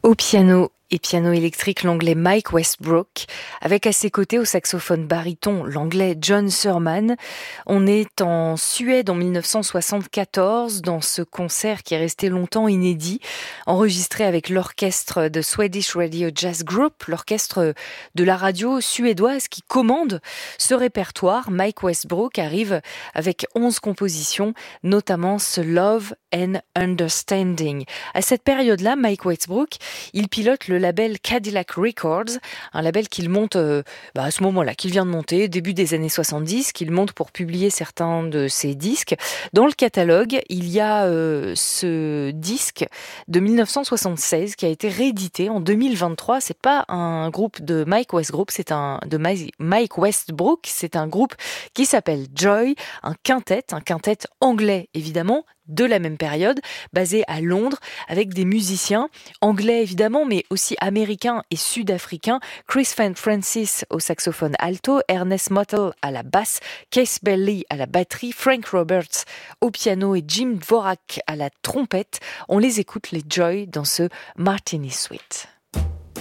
Au piano et piano électrique, l'anglais Mike Westbrook, avec à ses côtés au saxophone baryton l'anglais John Surman. On est en Suède en 1974 dans ce concert qui est resté longtemps inédit, enregistré avec l'orchestre de Swedish Radio Jazz Group, l'orchestre de la radio suédoise qui commande ce répertoire. Mike Westbrook arrive avec 11 compositions, notamment ce Love and Understanding. À cette période-là, Mike Westbrook, il pilote le label Cadillac Records, un label qu'il monte à ce moment-là, qu'il vient de monter, début des années 70, qu'il monte pour publier certains de ses disques. Dans le catalogue, il y a ce disque de 1976 qui a été réédité en 2023. C'est pas un groupe de Mike Westbrook, c'est un groupe qui s'appelle Joy, un quintet anglais évidemment, de la même période, basé à Londres, avec des musiciens anglais évidemment, mais aussi américains et sud-africains. Chris Francis au saxophone alto, Ernest Mottel à la basse, Case Bailey à la batterie, Frank Roberts au piano et Jim Dvorak à la trompette. On les écoute, les Joy, dans ce Martini Suite.